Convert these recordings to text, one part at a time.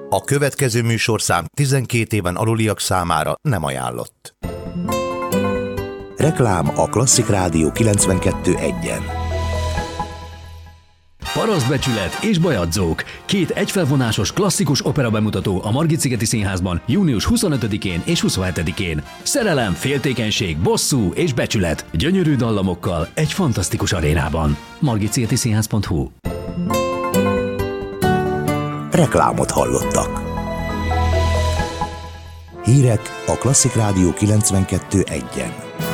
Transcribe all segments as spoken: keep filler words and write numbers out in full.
A következő műsorszám tizenkét éven aluliak számára nem ajánlott. Reklám a Klasszik Rádió kilencvenkettő egyen. Parasztbecsület és Bajadzók. Két egyfelvonásos klasszikus opera bemutató a Margit-szigeti Színházban június huszonötödikén és huszonhetedikén. Szerelem, féltékenység, bosszú és becsület. Gyönyörű dallamokkal egy fantasztikus arénában. margitszigeti színház pont hu. Reklámot hallottak. Hírek a Klasszik Rádió kilencvenkettő egyen.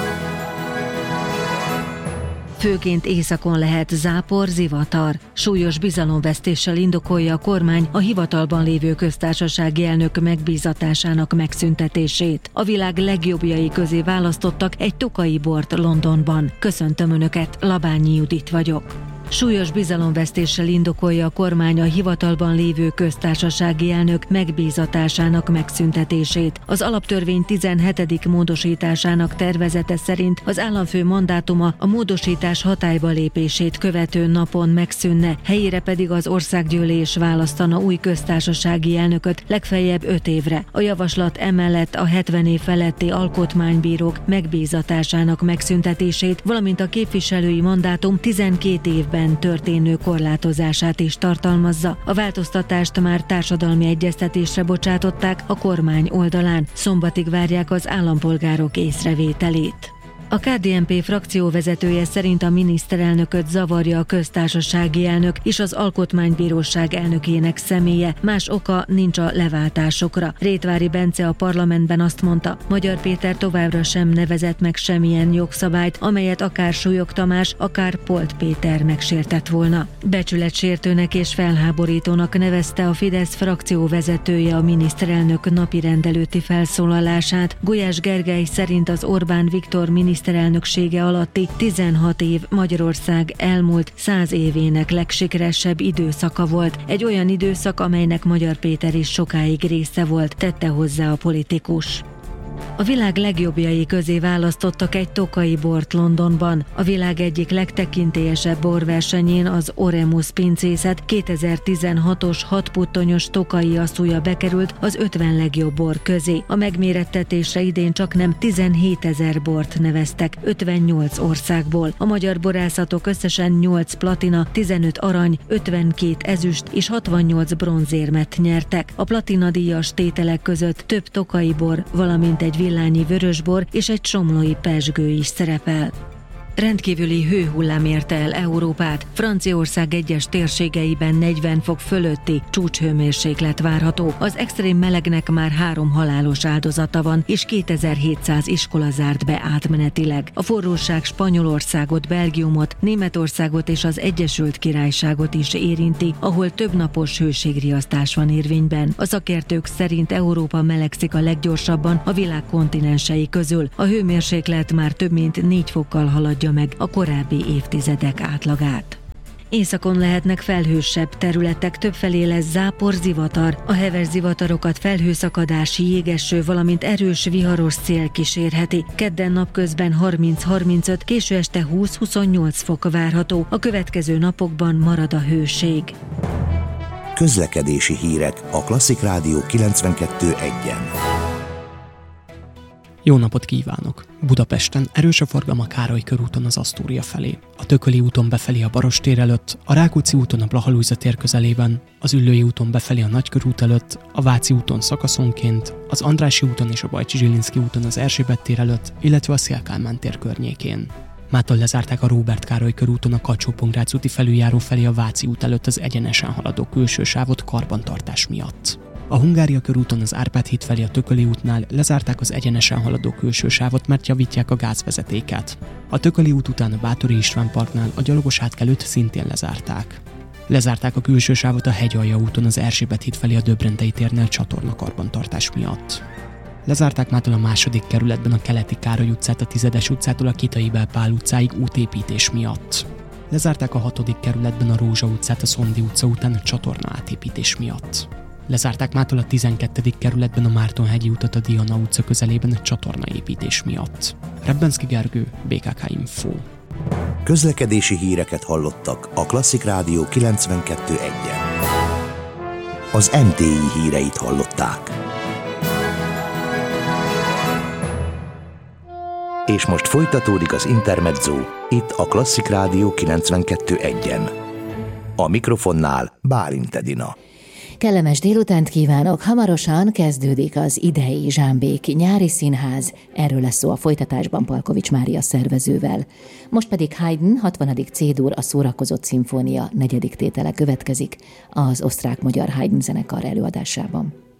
Főként északon lehet zápor, zivatar. Súlyos bizalomvesztéssel indokolja a kormány a hivatalban lévő köztársasági elnök megbízatásának megszüntetését. A világ legjobbjai közé választottak egy tokai bort Londonban. Köszöntöm Önöket, Labányi Judit vagyok. Súlyos bizalomvesztéssel indokolja a kormány a hivatalban lévő köztársasági elnök megbízatásának megszüntetését. Az alaptörvény tizenhetedik módosításának tervezete szerint az államfő mandátuma a módosítás hatályba lépését követő napon megszűnne, helyére pedig az országgyűlés választana új köztársasági elnököt legfeljebb öt évre. A javaslat emellett a hetven év feletti alkotmánybírók megbízatásának megszüntetését, valamint a képviselői mandátum tizenkét évben történő korlátozását is tartalmazza. A változtatást már társadalmi egyeztetésre bocsátották a kormány oldalán. Szombatig várják az állampolgárok észrevételét. A ká dé en pé frakcióvezetője szerint a miniszterelnököt zavarja a köztársasági elnök és az alkotmánybíróság elnökének személye. Más oka nincs a leváltásokra. Rétvári Bence a parlamentben azt mondta, Magyar Péter továbbra sem nevezett meg semmilyen jogszabályt, amelyet akár Súlyog Tamás, akár Polt Péter megsértett volna. Becsületsértőnek és felháborítónak nevezte a Fidesz frakcióvezetője a miniszterelnök napirendelőtti felszólalását. Gulyás Gergely szerint az Orbán Viktor miniszterelnök miniszterelnöksége alatti tizenhat év Magyarország elmúlt száz évének legsikeresebb időszaka volt. Egy olyan időszak, amelynek Magyar Péter is sokáig része volt, tette hozzá a politikus. A világ legjobbjai közé választottak egy tokai bort Londonban. A világ egyik legtekintélyesebb borversenyén, az Oremus pincészet kétezer-tizenhatos hatputtonyos tokai asszúja bekerült az ötven legjobb bor közé. A megmérettetésre idén csaknem tizenhétezer bort neveztek ötvennyolc országból. A magyar borászatok összesen nyolc platina, tizenöt arany, ötvenkét ezüst és hatvannyolc bronzérmet nyertek. A platinadíjas tételek között több tokai bor, valamint egy villányi vörösbor és egy somlói pezsgő is szerepel. Rendkívüli hőhullám érte el Európát. Franciaország egyes térségeiben negyven fok fölötti csúcshőmérséklet várható. Az extrém melegnek már három halálos áldozata van, és kétezer-hétszáz iskola zárt be átmenetileg. A forróság Spanyolországot, Belgiumot, Németországot és az Egyesült Királyságot is érinti, ahol több napos hőségriasztás van érvényben. A szakértők szerint Európa melegszik a leggyorsabban a világ kontinensei közül. A hőmérséklet már több mint négy fokkal haladja meg a korábbi évtizedek átlagát. Északon lehetnek felhősebb területek, többfelé lesz zápor, zivatar. A heves zivatarokat felhőszakadás, jégeső, valamint erős viharos szél kísérheti. Kedden napközben harminc-harmincöt, késő este húsz-huszonnyolc fok várható. A következő napokban marad a hőség. Közlekedési hírek a Klasszik Rádió kilencvenkettő egyen. Jó napot kívánok! Budapesten erős a forgalom a Károly körúton az Asztória felé, a Tököli úton befelé a Barostér előtt, a Rákóczi úton a Blaha-Lujza tér közelében, az Üllői úton befelé a Nagykörút előtt, a Váci úton szakaszonként, az Andrássy úton és a Bajcsi-Zsilinszky úton az Erzsébet tér előtt, illetve a Széll-Kálmán tér környékén. Mától lezárták a Róbert Károly körúton a Kacsó-Pongrác úti felüljáró felé a Váci út előtt az egyenesen haladó külső sávot karbantartás miatt. A Hungária körúton az Árpád híd felé a Tököli útnál lezárták az egyenesen haladó külső sávot, mert javítják a gázvezetéket. A Tököli út után a Báthori István parknál a gyalogos átkelőt szintén lezárták. Lezárták a külső sávot a Hegyalja úton az Erzsébet híd felé a Döbrentei térnél csatornakarbantartás miatt. Lezárták mától a második kerületben a Keleti Károly utcát a Tizedes utcától a Kitai Bel Pál utcáig útépítés miatt. Lezárták a hatodik kerületben a Rózsa utcát a Szondi utca után a csatorna átépítés miatt. Lezárták mától a tizenkettedik kerületben a Mártonhegyi utat a Diana utca közelében a csatornaépítés miatt. Rebbenszky Gergő, bé ká ká Info. Közlekedési híreket hallottak a Klasszik Rádió kilencvenkettő egyen. az em té i híreit hallották. És most folytatódik az Intermezzo, itt a Klasszik Rádió kilencvenkettő egyen. A mikrofonnál Bálint Edina. Kellemes délutánt kívánok! Hamarosan kezdődik az idei Zsámbéki Nyári Színház, erről lesz szó a folytatásban Palkovics Mária szervezővel. Most pedig Haydn hatvanadik C-dur, a Szórakozott szimfónia negyedik tétele következik az osztrák-magyar Haydn zenekar előadásában.